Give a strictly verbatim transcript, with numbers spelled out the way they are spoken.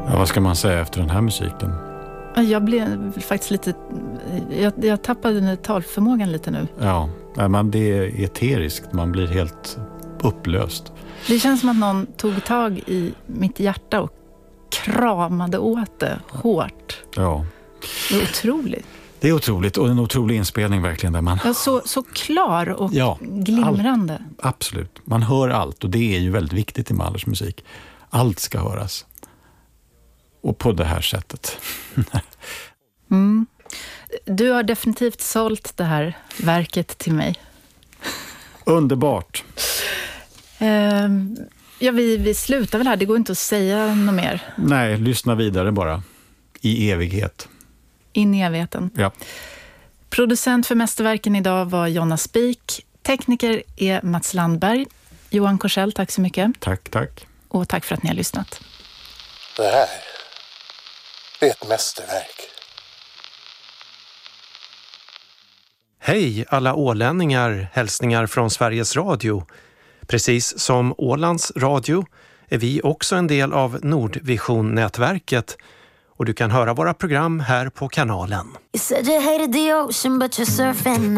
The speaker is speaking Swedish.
Ja, vad ska man säga efter den här musiken? Jag blev faktiskt lite... Jag, jag tappade den talförmågan lite nu. Ja, men det är eteriskt. Man blir helt upplöst. Det känns som att någon tog tag i mitt hjärta och kramade åt det hårt. Ja. Det är otroligt. Det är otroligt och en otrolig inspelning verkligen. Där man... Ja, så, så klar och ja, glimrande. Allt, absolut. Man hör allt och det är ju väldigt viktigt i Mahlers musik. Allt ska höras. Och på det här sättet. mm. Du har definitivt sålt det här verket till mig. Underbart. Uh, ja, vi, vi slutar väl här. Det går inte att säga något mer. Nej, lyssna vidare bara. I evighet. In i evigheten. Ja. Producent för mästerverken idag var Jonna Spik. Tekniker är Mats Landberg. Johan Korsell, tack så mycket. Tack, tack. Och tack för att ni har lyssnat. Det här är ett mästerverk. Hej alla ålänningar, hälsningar från Sveriges Radio. Precis som Ålands Radio är vi också en del av Nordvision-nätverket och du kan höra våra program här på kanalen. You said you hated the ocean but you're surfing